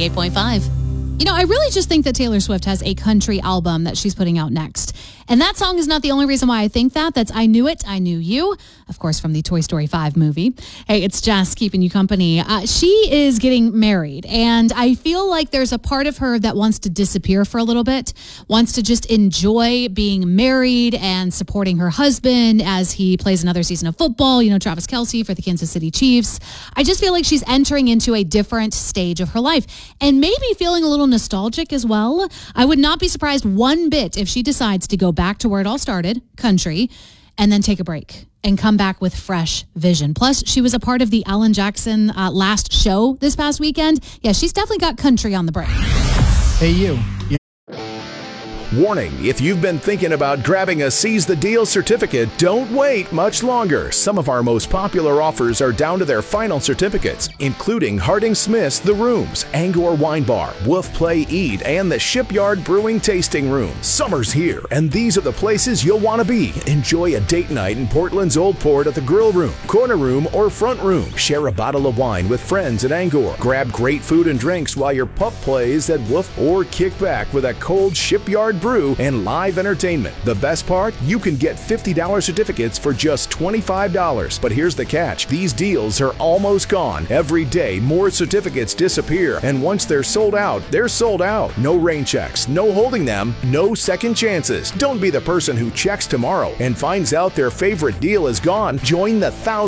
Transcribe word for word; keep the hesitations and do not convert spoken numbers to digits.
ninety-eight point five. You know, I really just think that Taylor Swift has a country album that she's putting out next. And that song is not the only reason why I think that. That's I Knew It, I Knew You, of course, from the Toy Story five movie. Hey, it's Jess keeping you company. Uh, she is getting married, and I feel like there's a part of her that wants to disappear for a little bit, wants to just enjoy being married and supporting her husband as he plays another season of football, you know, Travis Kelce for the Kansas City Chiefs. I just feel like she's entering into a different stage of her life and maybe feeling a little nostalgic as well. I would not be surprised one bit if she decides to go back to where it all started, country, and then take a break and come back with fresh vision. Plus, she was a part of the Alan Jackson uh, last show this past weekend. Yeah, she's definitely got country on the brain. Hey, you. Warning, if you've been thinking about grabbing a Seize the Deal certificate, don't wait much longer. Some of our most popular offers are down to their final certificates, including Harding Smith's The Rooms, Angor Wine Bar, Wolf Play Eat, and the Shipyard Brewing Tasting Room. Summer's here, and these are the places you'll want to be. Enjoy a date night in Portland's Old Port at the Grill Room, Corner Room, or Front Room. Share a bottle of wine with friends at Angor. Grab great food and drinks while your pup plays at Wolf, or kick back with a cold Shipyard brew and live entertainment. The best part? You can get fifty dollars certificates for just twenty-five dollars. But here's the catch. These deals are almost gone. Every day, more certificates disappear, and once they're sold out, they're sold out. No rain checks, no holding them, no second chances. Don't be the person who checks tomorrow and finds out their favorite deal is gone. Join the thousands